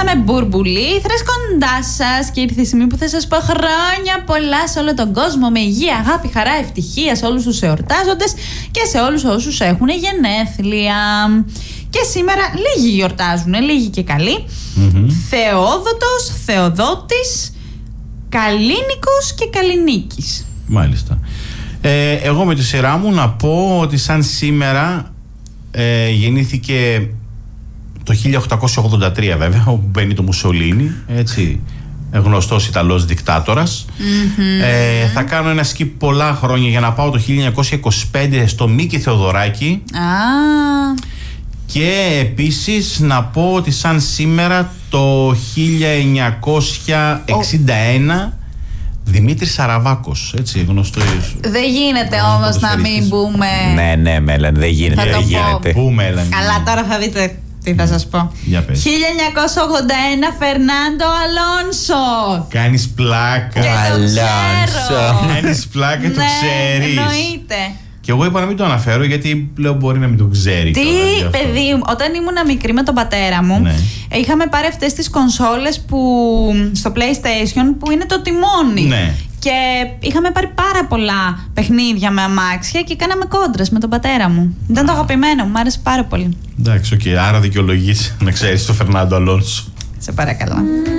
με μπουρμπουλήθρες κοντά σας και ήρθε η στιγμή που θα σας πω χρόνια πολλά σε όλο τον κόσμο, με υγεία, αγάπη, χαρά, ευτυχία σε όλους τους εορτάζοντες και σε όλους όσους έχουν γενέθλια. Και σήμερα λίγοι γιορτάζουν, λίγοι και καλοί. Θεόδωτος, Θεοδότης, Καλίνικος και Καλινίκης. Μάλιστα. Εγώ με τη σειρά μου να πω ότι σαν σήμερα γεννήθηκε το 1883 βέβαια ο Μπένιτο Μουσολίνι, έτσι, γνωστός Ιταλός δικτάτορας. Θα κάνω ένα skip πολλά χρόνια για να πάω το 1925 στο Μίκη Θεοδωράκη. Και επίσης να πω ότι σαν σήμερα το 1961 Δημήτρης Σαραβάκος, έτσι, γνωστό. Δεν γίνεται όμως να μην πούμε. Ναι, Μέλαν, δεν γίνεται. Θα το πω. Πού, Μέλαν. Καλά, τώρα θα δείτε τι θα σας πω. Για πες. 1981 Φερνάντο Αλόνσο. Κάνεις πλάκα. Και το ξέρω. Κάνεις πλάκα, το Ναι, ξέρεις. εννοείται. Και εγώ είπα να μην το αναφέρω γιατί λέω μπορεί να μην το ξέρει. Τι, παιδί μου, όταν ήμουν μικρή με τον πατέρα μου, ναι, είχαμε πάρει αυτές τις κονσόλες που στο PlayStation που είναι το τιμόνι. Ναι. Και είχαμε πάρει πάρα πολλά παιχνίδια με αμάξια και κάναμε κόντρες με τον πατέρα μου. Ήταν το αγαπημένο μου, μου άρεσε πάρα πολύ. Εντάξει, άρα δικαιολογείς να ξέρεις το Φερνάντο Αλόνσο. Σε παρακαλώ.